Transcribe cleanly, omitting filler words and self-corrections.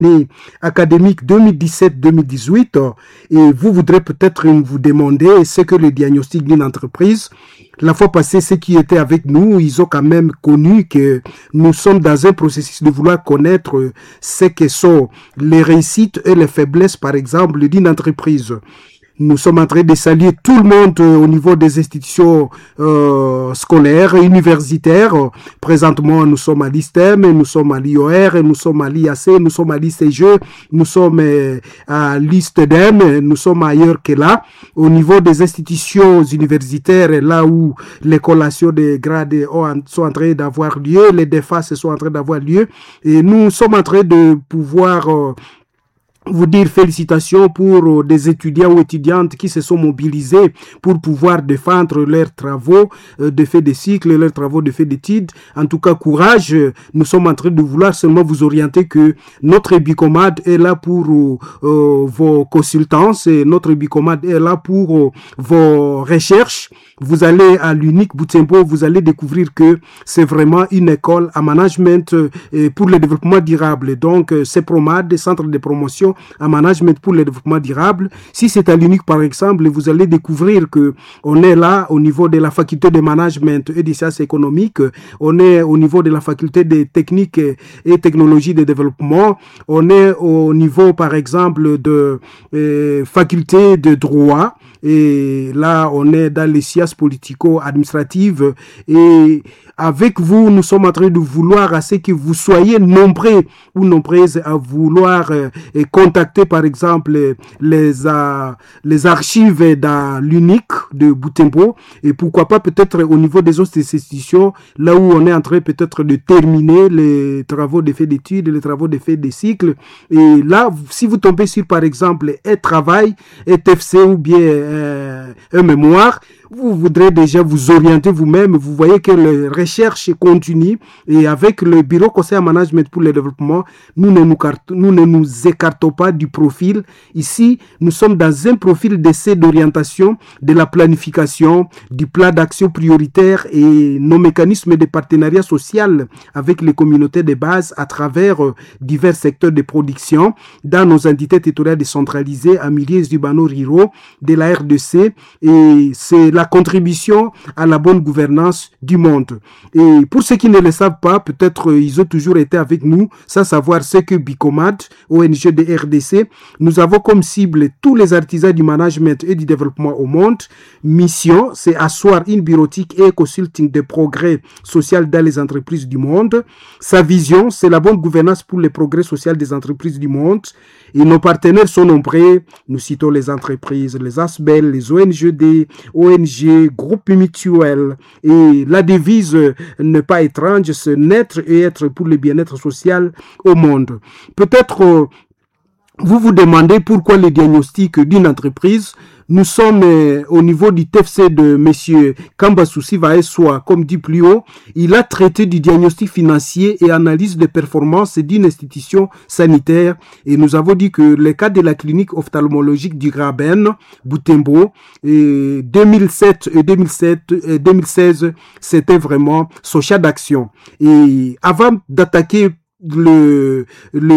l'année académique 2017-2018 et vous voudrez peut-être vous demander ce que le diagnostic d'une entreprise. La fois passée, ceux qui étaient avec nous, ils ont quand même connu que nous sommes dans un processus de vouloir connaître ce que sont les réussites et les faiblesses, par exemple, d'une entreprise. Nous sommes en train de saluer tout le monde au niveau des institutions scolaires et universitaires. Présentement, nous sommes à l'ISTEM, nous sommes à l'IOR, nous sommes à l'IAC, nous sommes à l'ICG, nous sommes à l'ISTEDEM, nous sommes ailleurs que là. Au niveau des institutions universitaires, là où les collations des grades sont en train d'avoir lieu, les défenses sont en train d'avoir lieu, et nous sommes en train de pouvoir vous dire félicitations pour des étudiants ou étudiantes qui se sont mobilisés pour pouvoir défendre leurs travaux de fait de cycle, leurs travaux de fait d'études. En tout cas, courage. Nous sommes en train de vouloir seulement vous orienter que notre Bicomad est là pour vos consultances et notre Bicomad est là pour vos recherches. Vous allez à l'unique Butembo, vous allez découvrir que c'est vraiment une école à management pour le développement durable. Donc, c'est PROMAD, des centres de promotion en management pour le développement durable. Si c'est à l'unique, par exemple, vous allez découvrir que on est là au niveau de la faculté de management et des sciences économiques. On est au niveau de la faculté des techniques et technologies de développement. On est au niveau, par exemple, de faculté de droit. Et là, on est dans les sciences politico-administratives. Et avec vous, nous sommes en train de vouloir à ce que vous soyez nombreux ou nombreuses à vouloir contacter, par exemple, les archives dans l'unique de Butembo. Et pourquoi pas peut-être au niveau des autres institutions, là où on est en train peut-être de terminer les travaux de fait d'études, les travaux de fait des cycles. Et là, si vous tombez sur, par exemple, un travail, un TFC ou bien un mémoire, vous voudrez déjà vous orienter vous-même. Vous voyez que les recherches continuent et avec le Bureau Conseil en Management pour le Développement, nous ne nous écartons pas du profil. Ici, nous sommes dans un profil d'essai d'orientation, de la planification, du plan d'action prioritaire et nos mécanismes de partenariat social avec les communautés de base à travers divers secteurs de production dans nos entités territoriales décentralisées en milieux urbano-ruraux de la RDC, et c'est la contribution à la bonne gouvernance du monde. Et pour ceux qui ne le savent pas, peut-être ils ont toujours été avec nous sans savoir ce que Bicomad, ONG de RDC, nous avons comme cible tous les artisans du management et du développement au monde. Mission, c'est asseoir une bureautique et consulting de progrès social dans les entreprises du monde. Sa vision, c'est la bonne gouvernance pour le progrès social des entreprises du monde. Et nos partenaires sont nombreux. Nous citons les entreprises, les ASBEL, les ONGD, ONG, groupes mutuels. Et la devise n'est pas étrange, c'est naître et être pour le bien-être social au monde. Peut-être vous vous demandez pourquoi le diagnostic d'une entreprise. Nous sommes au niveau du TFC de monsieur Kambasoussi Vaessoa, comme dit plus haut. Il a traité du diagnostic financier et analyse de performance d'une institution sanitaire. Et nous avons dit que le cas de la clinique ophtalmologique du Graben, Butembo, 2007 et 2016, c'était vraiment son champ d'action. Et avant d'attaquer le